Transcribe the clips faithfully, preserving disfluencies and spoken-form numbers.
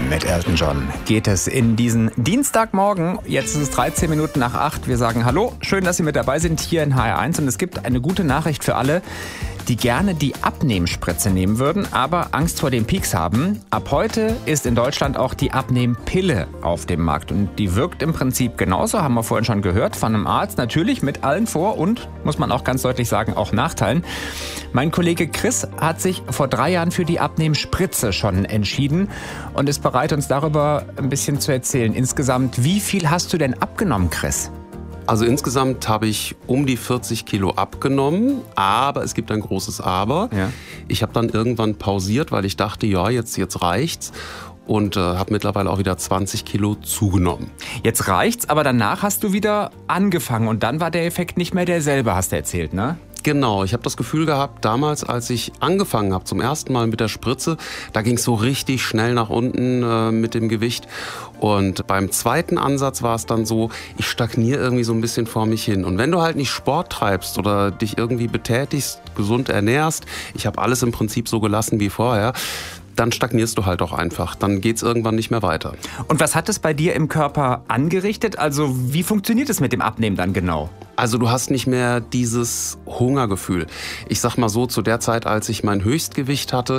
Mit Elton John geht es in diesen Dienstagmorgen. Jetzt ist es dreizehn Minuten nach acht. Wir sagen Hallo, schön, dass Sie mit dabei sind hier in H R eins. Und es gibt eine gute Nachricht für alle, die gerne die Abnehmspritze nehmen würden, aber Angst vor den Peaks haben. Ab heute ist in Deutschland auch die Abnehmpille auf dem Markt. Und die wirkt im Prinzip genauso, haben wir vorhin schon gehört, von einem Arzt. Natürlich mit allen Vor- und, muss man auch ganz deutlich sagen, auch Nachteilen. Mein Kollege Chris hat sich vor drei Jahren für die Abnehmspritze schon entschieden und ist bereit, uns darüber ein bisschen zu erzählen. Insgesamt, wie viel hast du denn abgenommen, Chris? Also insgesamt habe ich um die vierzig Kilo abgenommen, aber es gibt ein großes Aber. Ja. Ich habe dann irgendwann pausiert, weil ich dachte, ja, jetzt, jetzt reicht's. Und äh, habe mittlerweile auch wieder zwanzig Kilo zugenommen. Jetzt reicht's, aber danach hast du wieder angefangen und dann war der Effekt nicht mehr derselbe, hast du erzählt, ne? Genau, ich habe das Gefühl gehabt, damals, als ich angefangen habe, zum ersten Mal mit der Spritze, da ging es so richtig schnell nach unten äh, mit dem Gewicht. Und beim zweiten Ansatz war es dann so, ich stagniere irgendwie so ein bisschen vor mich hin. Und wenn du halt nicht Sport treibst oder dich irgendwie betätigst, gesund ernährst, ich habe alles im Prinzip so gelassen wie vorher, dann stagnierst du halt auch einfach. Dann geht's irgendwann nicht mehr weiter. Und was hat es bei dir im Körper angerichtet? Also wie funktioniert es mit dem Abnehmen dann genau? Also du hast nicht mehr dieses Hungergefühl. Ich sag mal so, zu der Zeit, als ich mein Höchstgewicht hatte,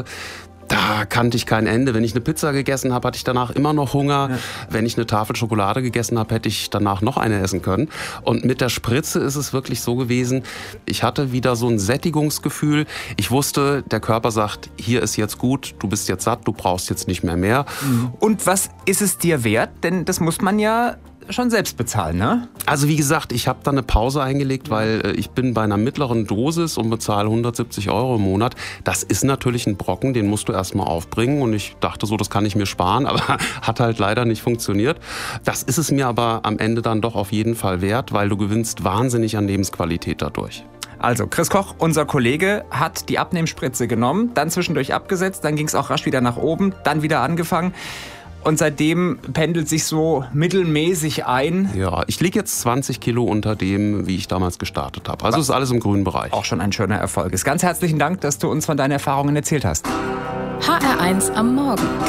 da kannte ich kein Ende. Wenn ich eine Pizza gegessen habe, hatte ich danach immer noch Hunger. Ja. Wenn ich eine Tafel Schokolade gegessen habe, hätte ich danach noch eine essen können. Und mit der Spritze ist es wirklich so gewesen, ich hatte wieder so ein Sättigungsgefühl. Ich wusste, der Körper sagt, hier ist jetzt gut, du bist jetzt satt, du brauchst jetzt nicht mehr mehr. Und was ist es dir wert? Denn das muss man ja schon selbst bezahlen, ne? Also wie gesagt, ich habe da eine Pause eingelegt, weil äh, ich bin bei einer mittleren Dosis und bezahle hundertsiebzig Euro im Monat. Das ist natürlich ein Brocken, den musst du erstmal aufbringen. Und ich dachte so, das kann ich mir sparen, aber hat halt leider nicht funktioniert. Das ist es mir aber am Ende dann doch auf jeden Fall wert, weil du gewinnst wahnsinnig an Lebensqualität dadurch. Also Chris Koch, unser Kollege, hat die Abnehmspritze genommen, dann zwischendurch abgesetzt, dann ging es auch rasch wieder nach oben, dann wieder angefangen. Und seitdem pendelt sich so mittelmäßig ein. Ja, ich liege jetzt zwanzig Kilo unter dem, wie ich damals gestartet habe. Also ist alles im grünen Bereich. Auch schon ein schöner Erfolg. Ganz herzlichen Dank, dass du uns von deinen Erfahrungen erzählt hast. H R eins am Morgen.